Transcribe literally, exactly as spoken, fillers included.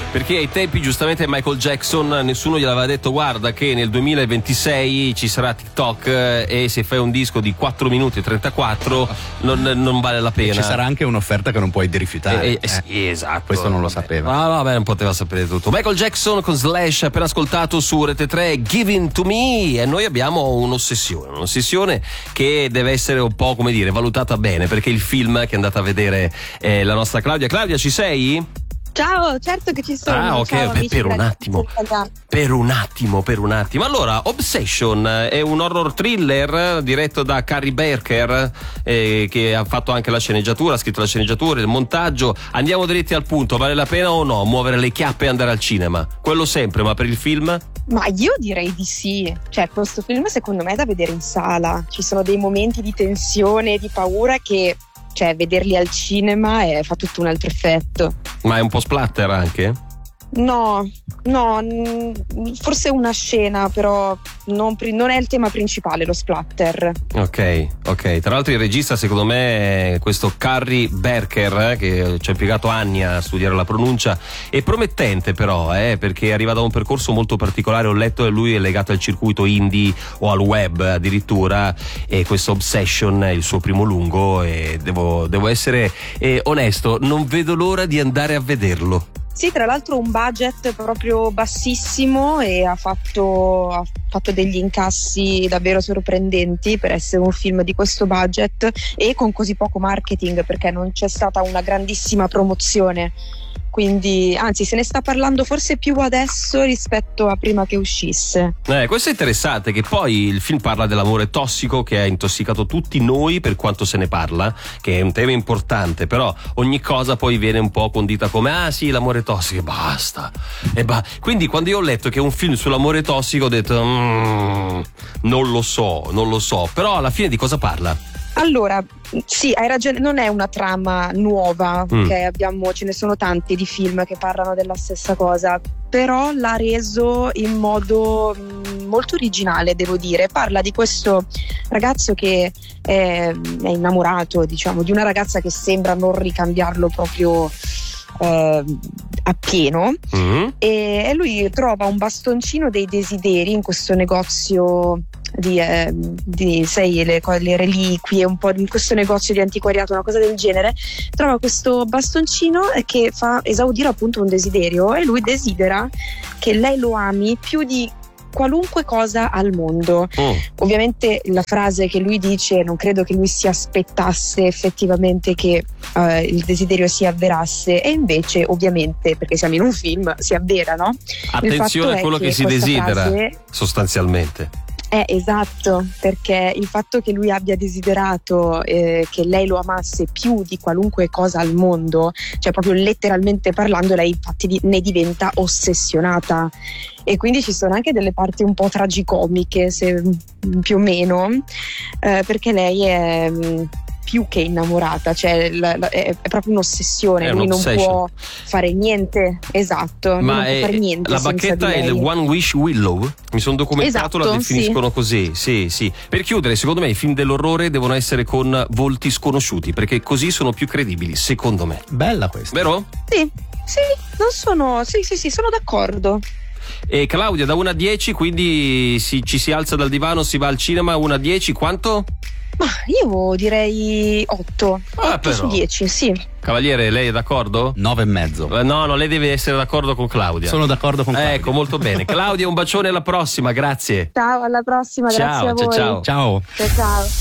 perché ai tempi giustamente Michael Jackson nessuno gli aveva detto guarda che nel duemilaventisei ci sarà TikTok e se fai un disco di quattro minuti e trentaquattro non, non vale la pena. E ci sarà anche un'offerta che non puoi rifiutare. Eh, eh, sì, esatto. Questo non lo vabbè. sapeva. Ah, vabbè, non poteva sapere tutto. Michael Jackson con Slash, appena ascoltato su Rete tre, Giving to Me, e noi abbiamo un'ossessione, un'ossessione che deve essere un po', come dire, valutata bene, perché il film che è andata a vedere eh, la nostra Claudia. Claudia, ci sei? Ciao, certo che ci sono. Ah, ok, Ciao, per, amici, per un attimo. Per un attimo, per un attimo. Allora, Obsession è un horror thriller diretto da Carrie Barker, eh, che ha fatto anche la sceneggiatura, ha scritto la sceneggiatura, il montaggio. Andiamo dritti al punto, vale la pena o no muovere le chiappe e andare al cinema? Quello sempre, ma per il film? Ma io direi di sì. Cioè, questo film secondo me è da vedere in sala. Ci sono dei momenti di tensione e di paura che, cioè, vederli al cinema è, fa tutto un altro effetto. Ma è un po' splatter anche? No, no, n- forse una scena, però non, pri- non è il tema principale, lo splatter. Ok, ok. Tra l'altro il regista secondo me è questo Carrie Barker, eh, che ci ha impiegato anni a studiare la pronuncia. È promettente però, eh, perché arriva da un percorso molto particolare. Ho letto che lui è legato al circuito indie o al web addirittura, e questo Obsession è il suo primo lungo e devo, devo essere eh, onesto, non vedo l'ora di andare a vederlo. Sì, tra l'altro un budget proprio bassissimo e ha fatto, ha fatto degli incassi davvero sorprendenti per essere un film di questo budget e con così poco marketing, perché non c'è stata una grandissima promozione. Quindi, anzi, se ne sta parlando forse più adesso rispetto a prima che uscisse. Eh, questo è interessante, che poi il film parla dell'amore tossico che ha intossicato tutti noi, per quanto se ne parla, che è un tema importante, però ogni cosa poi viene un po' condita come ah sì, l'amore tossico e basta. E ba- Quindi quando io ho letto che è un film sull'amore tossico ho detto mm, non lo so, non lo so, però alla fine di cosa parla? Allora, sì, hai ragione, non è una trama nuova, Mm. che abbiamo, ce ne sono tanti di film che parlano della stessa cosa, però l'ha reso in modo mh, molto originale, devo dire. Parla di questo ragazzo che è, è innamorato, diciamo, di una ragazza che sembra non ricambiarlo proprio eh, appieno, Mm. e lui trova un bastoncino dei desideri in questo negozio di, eh, di sai, le, le reliquie, un po' in questo negozio di antiquariato, una cosa del genere. Trova questo bastoncino che fa esaudire appunto un desiderio, e lui desidera che lei lo ami più di qualunque cosa al mondo. Mm. Ovviamente la frase che lui dice, non credo che lui si aspettasse effettivamente che eh, il desiderio si avverasse, e invece ovviamente, perché siamo in un film, si avvera, no? Attenzione a quello che, che si desidera, frase, sostanzialmente. Eh, esatto, perché il fatto che lui abbia desiderato eh, che lei lo amasse più di qualunque cosa al mondo, cioè proprio letteralmente parlando, lei infatti di- ne diventa ossessionata, e quindi ci sono anche delle parti un po' tragicomiche, se, più o meno, eh, perché lei è mh, più che innamorata, cioè la, la, è, è proprio un'ossessione. È lui non un'obsession. può fare niente, esatto, lui Ma non è, può fare niente la senza bacchetta di è il lei. One Wish Willow? Mi sono documentato, Esatto, la definiscono così. Sì, sì. Per chiudere, secondo me i film dell'orrore devono essere con volti sconosciuti, perché così sono più credibili, secondo me. Bella questa. Vero? Sì, sì, non sono, sì, sì, sì, sono d'accordo. E Claudia, da uno a dieci, quindi si, ci si alza dal divano, si va al cinema, uno a dieci, quanto? Ma io direi otto, Ah, otto su però. dieci, sì. Cavaliere, lei è d'accordo? Nove e mezzo. Eh, No, no, lei deve essere d'accordo con Claudia. Sono d'accordo con Claudia. Ecco, molto bene. Claudia, un bacione, alla prossima, grazie. Ciao, alla prossima, Ciao, grazie a ciao, voi. ciao. Ciao. Ciao, ciao.